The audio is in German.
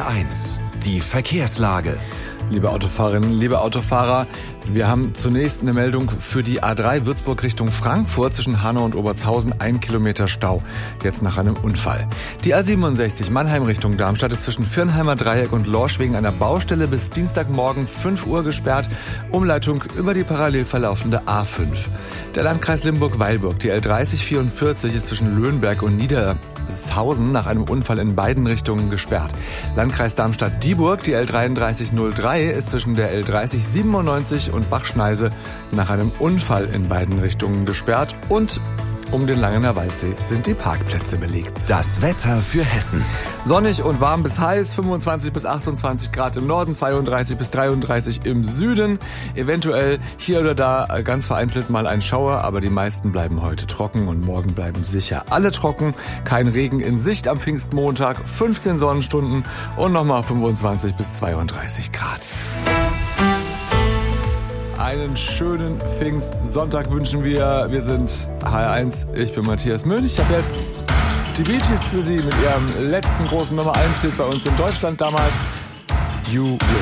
HR1, die Verkehrslage. Liebe Autofahrerinnen, liebe Autofahrer, wir haben zunächst eine Meldung für die A3 Würzburg Richtung Frankfurt zwischen Hanau und Obertshausen. 1 Kilometer Stau, jetzt nach einem Unfall. Die A67 Mannheim Richtung Darmstadt ist zwischen Viernheimer Dreieck und Lorsch wegen einer Baustelle bis Dienstagmorgen 5 Uhr gesperrt. Umleitung über die parallel verlaufende A5. Der Landkreis Limburg-Weilburg, die L3044 ist zwischen Löhnberg und Niedershausen nach einem Unfall in beiden Richtungen gesperrt. Landkreis Darmstadt-Dieburg, die L3303 ist zwischen der L3097 und Bachschneise nach einem Unfall in beiden Richtungen gesperrt und um den Langener Waldsee sind die Parkplätze belegt. Das Wetter für Hessen. Sonnig und warm bis heiß, 25 bis 28 Grad im Norden, 32 bis 33 im Süden. Eventuell hier oder da ganz vereinzelt mal ein Schauer, aber die meisten bleiben heute trocken und morgen bleiben sicher alle trocken. Kein Regen in Sicht am Pfingstmontag, 15 Sonnenstunden und nochmal 25 bis 32 Grad. Einen schönen Pfingstsonntag wünschen wir. Wir sind HR1, ich bin Matthias Münch. Ich habe jetzt die Bee Gees für Sie mit ihrem letzten großen Nummer 1 Hit bei uns in Deutschland damals. You Will.